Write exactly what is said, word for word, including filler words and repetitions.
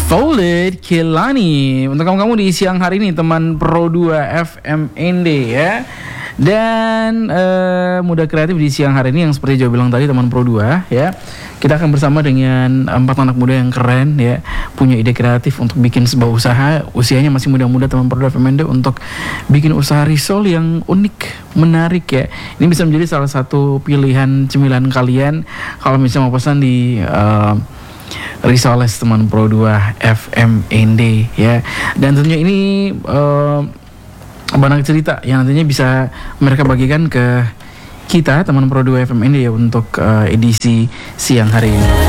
Folded Kilani untuk kamu-kamu di siang hari ini teman Pro dua F M N D ya. Dan uh, muda kreatif di siang hari ini yang seperti Jo bilang tadi teman Pro dua ya. Kita akan bersama dengan empat anak muda yang keren ya, punya ide kreatif untuk bikin sebuah usaha. Usianya masih muda-muda teman Pro dua F M N D untuk bikin usaha risol yang unik, menarik ya. Ini bisa menjadi salah satu pilihan cemilan kalian kalau misalnya mau pesan di uh, Risoles teman Pro dua F M N D ya. Dan tentunya ini uh, banyak cerita yang nantinya bisa mereka bagikan ke kita teman Pro dua F M N D ya untuk uh, edisi siang hari ini.